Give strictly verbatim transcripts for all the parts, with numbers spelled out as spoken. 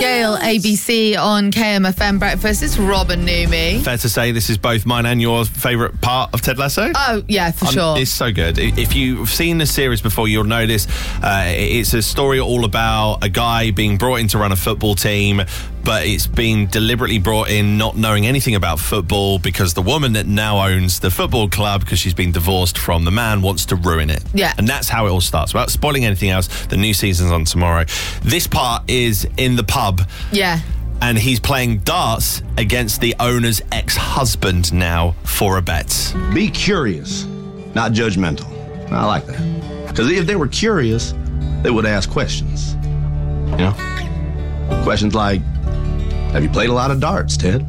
Gail, A B C on K M F M Breakfast. It's Rob and Numi. Fair to say this is both mine and your favourite part of Ted Lasso? Oh, yeah, for um, sure. It's so good. If you've seen the series before, you'll know this. Uh, it's a story all about a guy being brought in to run a football team, but it's been deliberately brought in not knowing anything about football because the woman that now owns the football club, because she's been divorced from the man, wants to ruin it. Yeah. And that's how it all starts. Without spoiling anything else, the new season's on tomorrow. This part is in the pub. Yeah. And he's playing darts against the owner's ex-husband now for a bet. Be curious, not judgmental. I like that. Because if they were curious, they would ask questions. You know? Questions like, have you played a lot of darts, Ted?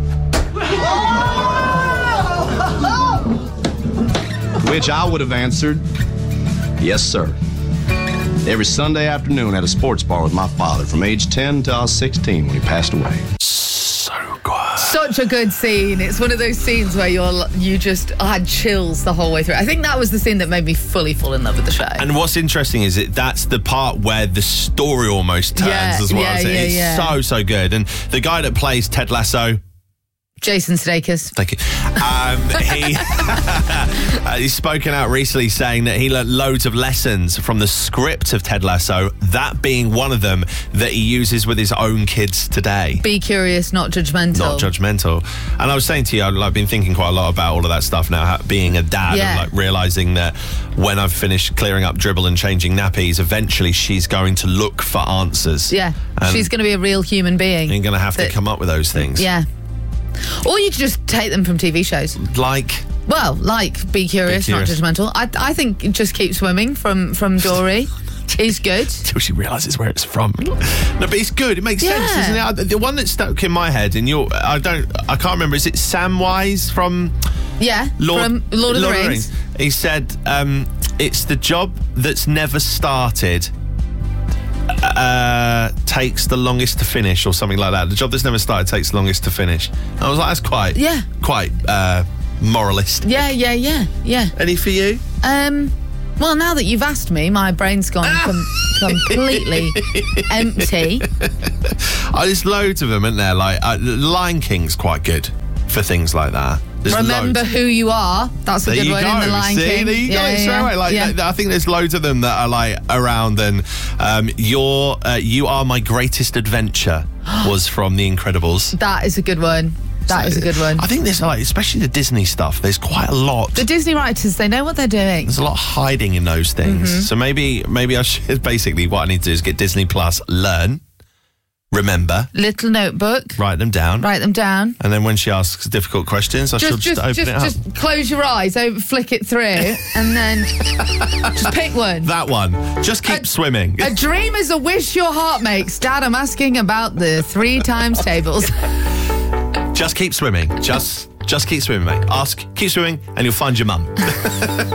Which I would have answered, yes, sir. Every Sunday afternoon at a sports bar with my father from age ten till I was sixteen when he passed away. So good. Such a good scene. It's one of those scenes where you're you just I had chills the whole way through. I think that was the scene that made me fully fall in love with the show. And what's interesting is that that's the part where the story almost turns Yeah, as well. yeah, So yeah, it's yeah. so, so good. And the guy that plays Ted Lasso, Jason Sudeikis. thank you. Um, he uh, he's spoken out recently saying that he learned loads of lessons from the script of Ted Lasso, that being one of them that he uses with his own kids today. Be curious, not judgmental. Not judgmental. And I was saying to you, I've like, been thinking quite a lot about all of that stuff now, ha- being a dad, Yeah. and like realising that when I've finished clearing up dribble and changing nappies, eventually she's going to look for answers. Yeah. And She's going to be a real human being. You're going to have that- to come up with those things. Yeah. Or you could just take them from T V shows. Like... Well, like Be Curious, Be Curious. not judgmental. I I think Just Keep Swimming from, from Dory is good. Till she realises where it's from. No, but it's good. It makes Yeah. sense, doesn't it? I- The one that stuck in my head, and you're, I don't, I can't remember. Is it Samwise from Yeah, Lord, from Lord of the Rings. He said, um, "It's the job that's never started uh, takes the longest to finish," or something like that. The job that's never started takes the longest to finish. I was like, that's quite, Yeah. quite uh, moralist. Yeah, yeah, yeah, yeah. Any for you? Um, well, now that you've asked me, my brain's gone com- completely empty. Oh, there's loads of them, isn't there? Like uh, Lion King's quite good for things like that. There's Remember loads. Who You Are. That's a There good you one go. in The Lion See, King. there you yeah, go. yeah, Straight yeah. away. Like, yeah. th- I think there's loads of them that are like around. And um, your, uh, you are my greatest adventure was from The Incredibles. That is a good one. That is a good one. I think there's like, especially the Disney stuff. There's quite a lot. The Disney writers, they know what they're doing. There's a lot hiding in those things. Mm-hmm. So maybe, maybe I should basically what I need to do is get Disney Plus, learn, remember, Little notebook. write them down, Write them down. and then when she asks difficult questions, I shall Just, just, just, open just, it up. just close your eyes, over, flick it through, and then just pick one. That one. Just keep A- swimming. A dream is a wish your heart makes. Dad, I'm asking about the three times tables. Just keep swimming. Just, just keep swimming, mate. Ask, keep swimming, and you'll find your mum.